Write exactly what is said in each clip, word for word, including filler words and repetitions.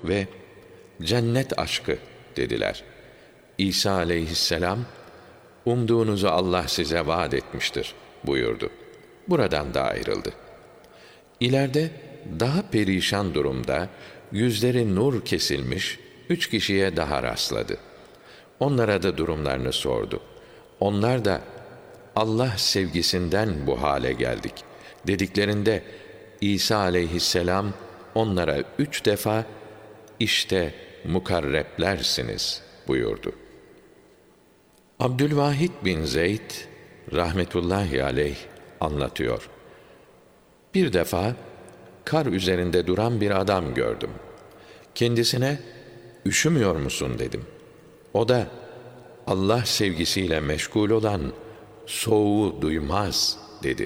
ve cennet aşkı dediler. İsa aleyhisselam, umduğunuzu Allah size vaat etmiştir buyurdu. Buradan da ayrıldı. İleride daha perişan durumda, yüzleri nur kesilmiş üç kişiye daha rastladı. Onlara da durumlarını sordu. Onlar da Allah sevgisinden bu hale geldik dediklerinde İsa aleyhisselam onlara üç defa işte mukarreplersiniz buyurdu. Abdülvahid bin Zeyd rahmetullahi aleyh anlatıyor. Bir defa kar üzerinde duran bir adam gördüm. Kendisine üşümüyor musun dedim. O da Allah sevgisiyle meşgul olan soğuğu duymaz dedi.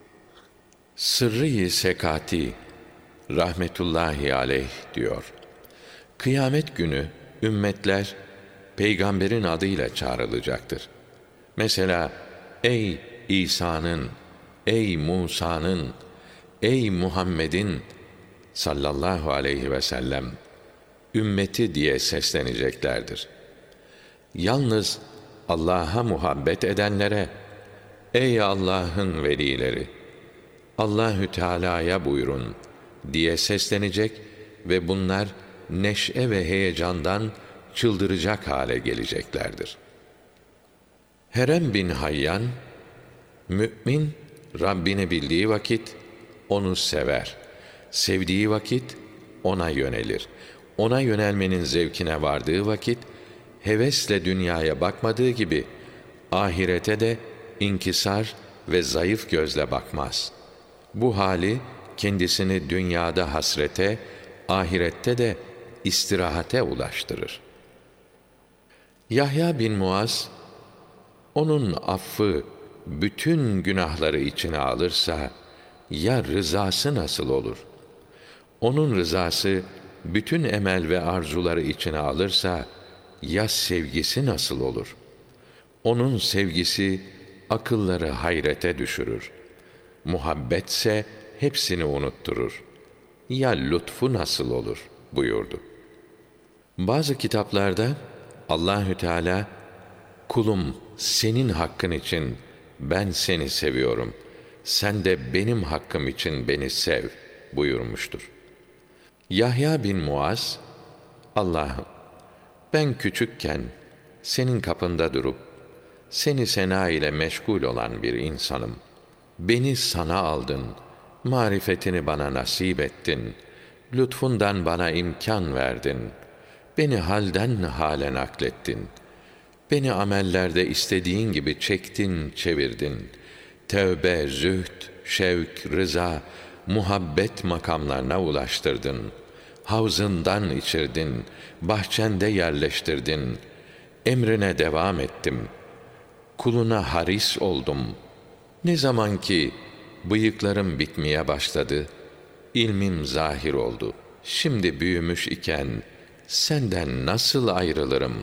Sırrı-i Sekati rahmetullahi aleyh diyor. Kıyamet günü ümmetler peygamberin adıyla çağrılacaktır. Mesela ey İsa'nın, ey Musa'nın, ey Muhammed'in sallallahu aleyhi ve sellem ümmeti diye sesleneceklerdir. Yalnız Allah'a muhabbet edenlere ey Allah'ın velileri Allahü Teala'ya buyurun diye seslenecek ve bunlar neşe ve heyecandan çıldıracak hale geleceklerdir. Herem bin Hayyan, mü'min Rabbini bildiği vakit onu sever, sevdiği vakit ona yönelir. Ona yönelmenin zevkine vardığı vakit hevesle dünyaya bakmadığı gibi ahirete de inkisar ve zayıf gözle bakmaz. Bu hali kendisini dünyada hasrete, ahirette de istirahate ulaştırır. Yahya bin Muaz, onun affı bütün günahları içine alırsa ya rızası nasıl olur? Onun rızası bütün emel ve arzuları içine alırsa ya sevgisi nasıl olur? Onun sevgisi akılları hayrete düşürür. Muhabbetse hepsini unutturur. Ya lütfu nasıl olur buyurdu. Bazı kitaplarda Allahü Teala kulum senin hakkın için ben seni seviyorum. Sen de benim hakkım için beni sev buyurmuştur. Yahya bin Muaz, Allah'ım ben küçükken senin kapında durup seni sena ile meşgul olan bir insanım. Beni sana aldın, marifetini bana nasip ettin, lütfundan bana imkan verdin, beni halden hale naklettin, beni amellerde istediğin gibi çektin, çevirdin, tevbe, zühd, şevk, rıza, muhabbet makamlarına ulaştırdın, havzından içirdin, bahçende yerleştirdin, emrine devam ettim, kuluna haris oldum. Ne zaman ki bıyıklarım bitmeye başladı, ilmim zahir oldu. Şimdi büyümüş iken senden nasıl ayrılırım?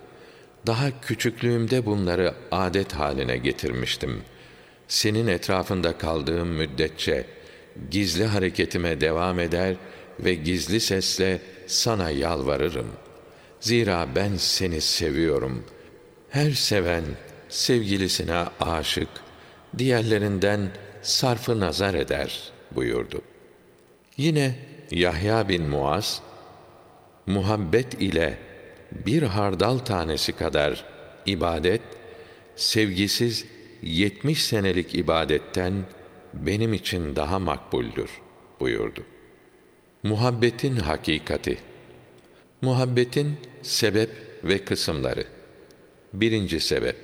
Daha küçüklüğümde bunları adet haline getirmiştim. Senin etrafında kaldığım müddetçe gizli hareketime devam eder ve gizli sesle sana yalvarırım. Zira ben seni seviyorum. Her seven sevgilisine aşık, diğerlerinden sarfı nazar eder buyurdu. Yine Yahya bin Muaz, muhabbet ile bir hardal tanesi kadar ibadet, sevgisiz yetmiş senelik ibadetten benim için daha makbuldür buyurdu. Muhabbetin hakikati. Muhabbetin sebep ve kısımları. Birinci sebep.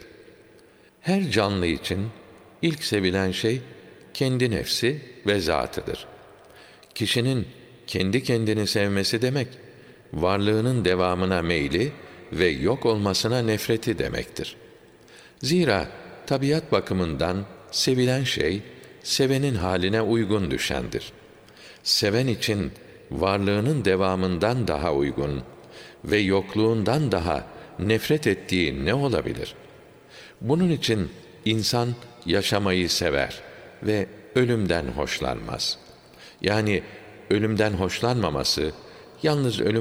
Her canlı için ilk sevilen şey kendi nefsi ve zatıdır. Kişinin kendi kendini sevmesi demek, varlığının devamına meyli ve yok olmasına nefreti demektir. Zira tabiat bakımından sevilen şey, sevenin haline uygun düşendir. Seven için varlığının devamından daha uygun ve yokluğundan daha nefret ettiği ne olabilir? Bunun için insan yaşamayı sever ve ölümden hoşlanmaz. Yani ölümden hoşlanmaması, yalnız ölüm